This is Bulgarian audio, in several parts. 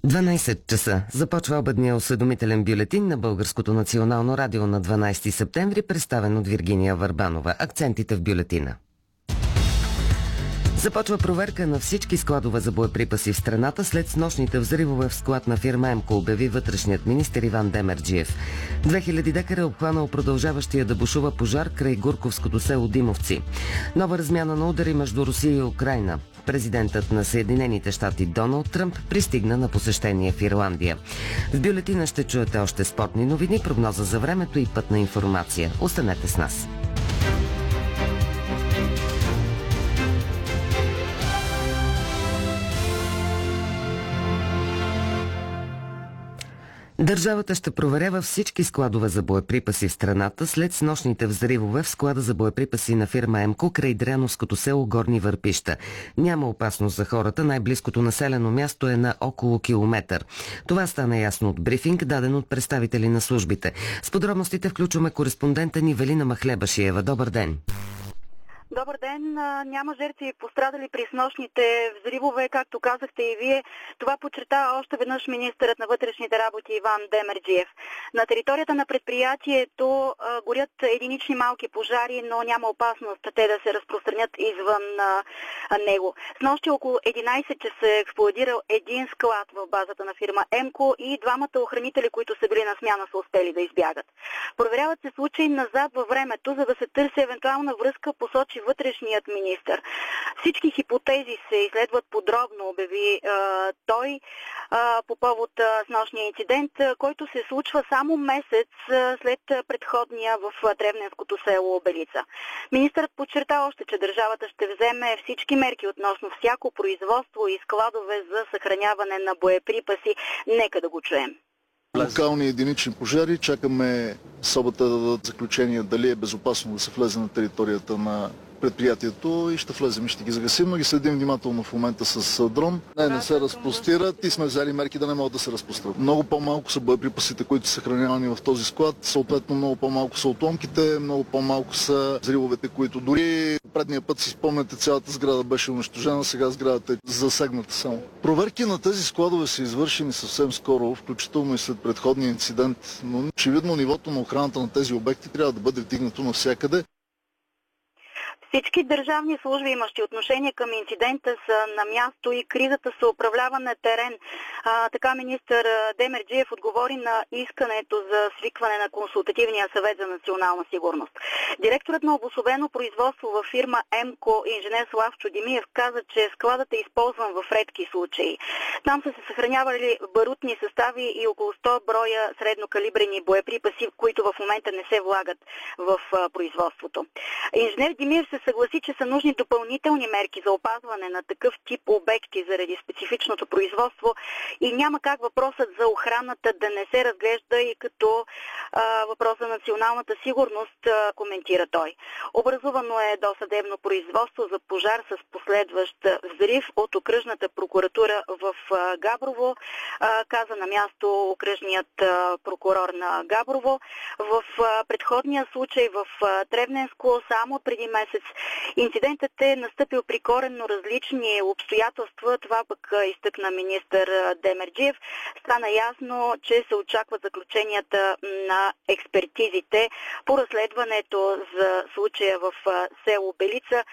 12 часа. Започва обедния осведомителен бюлетин на Българското национално радио на 12 септември, представен от Виргиния Върбанова. Акцентите в бюлетина. Започва проверка на всички складове за боеприпаси в страната след снощните взривове в склад на фирма ЕМКО, обяви вътрешният министър Иван Демерджиев. 2000 декара е обхванал продължаващия да бушува пожар край Гурковското село Димовци. Нова размяна на удари между Русия и Украйна. Президентът на Съединените щати Доналд Тръмп пристигна на посещение в Ирландия. В бюлетина ще чуете още спортни новини, прогноза за времето и пътна информация. Останете с нас. Държавата ще проверява всички складове за боеприпаси в страната след снощните взривове в склада за боеприпаси на фирма ЕМКО край Дряновското село Горни Върпища. Няма опасност за хората, най-близкото населено място е на около километър. Това стана ясно от брифинг, даден от представители на службите. С подробностите включваме кореспондента ни Велина Махлебашиева. Добър ден! Добър ден. Няма жертви пострадали при снощните взривове, както казахте и вие. Това подчерта още веднъж министърът на вътрешните работи Иван Демерджиев. На територията на предприятието горят единични малки пожари, но няма опасност те да се разпространят извън него. Снощи около 11 часа е експлодирал един склад в базата на фирма ЕМКО и двамата охранители, които са били на смяна, са успели да избягат. Проверяват се случаи назад във времето, за да се търси евентуална връзка, посочи вътрешният министър. Всички хипотези се изследват подробно, обяви той по повод снощния инцидент, който се случва само месец след предходния в древненското село Белица. Министърът подчерта още, че държавата ще вземе всички мерки относно всяко производство и складове за съхраняване на боеприпаси. Нека да го чуем. Локални единични пожари. Чакаме СОБ-та да дадат заключение дали е безопасно да се влезе на територията на предприятието и ще влезем и ще ги загасим, но ги следим внимателно в момента с дрон. Не се разпростират и сме взели мерки да не могат да се разпростират. Много по-малко са боеприпасите, които са съхранявани в този склад, съответно много по-малко са отломките, много по-малко са взривовете, които дори предния път си спомняте, цялата сграда беше унищожена, сега сградата е засегната само. Проверки на тези складове са извършени съвсем скоро, включително и след предходния инцидент, но очевидно нивото на охраната на тези обекти трябва да бъде вдигнато навсякъде. Всички държавни служби, имащи отношение към инцидента, са на място и кризата се управлява на терен. Така министър Демерджиев отговори на искането за свикване на Консултативния съвет за национална сигурност. Директорът на обособено производство във фирма ЕМКО, инженер Славчо Димиев, каза, че складът е използван в редки случаи. Там са се съхранявали барутни състави и около 100 броя среднокалибрени боеприпаси, които в момента не се влагат в производството. Инженер Димиев се съгласи, че са нужни допълнителни мерки за опазване на такъв тип обекти заради специфичното производство и няма как въпросът за охраната да не се разглежда и като въпрос за националната сигурност, коментира той. Образувано е досъдебно производство за пожар с последващ взрив от окръжната прокуратура в Габрово, каза на място окръжният прокурор на Габрово. В предходния случай в Тревненско само преди месец инцидентът е настъпил при коренно различни обстоятелства. Това пък изтъкна министър Демерджиев. Стана ясно, че се очакват заключенията на експертизите по разследването за случая в село Белица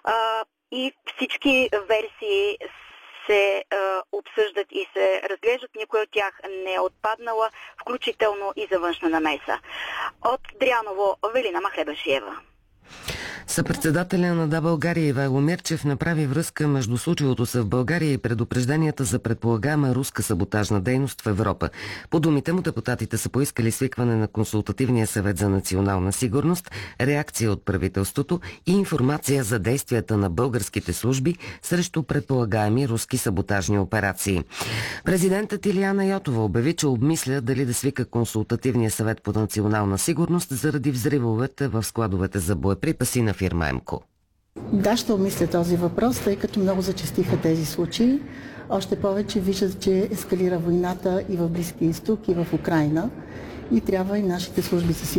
и всички версии се обсъждат и се разглеждат. Никой от тях не е отпаднала, включително и за външна намеса. От Дряново, Велина Махлебашиева. Съпредседателя на България Ивайло Мирчев направи връзка между случилото се в България и предупрежденията за предполагаема руска саботажна дейност в Европа. По думите му, депутатите са поискали свикване на Консултативния съвет за национална сигурност, реакция от правителството и информация за действията на българските служби срещу предполагаеми руски саботажни операции. Президентът Илияна Йотова обяви, че обмисля дали да свика Консултативния съвет по национална сигурност заради взривовете в складовете за боеприпаси на фирма ЕМКО. Да, ще обмисля този въпрос, тъй като много зачестиха тези случаи. Още повече виждат, че ескалира войната и в Близкия изток, и в Украйна. И трябва и нашите служби за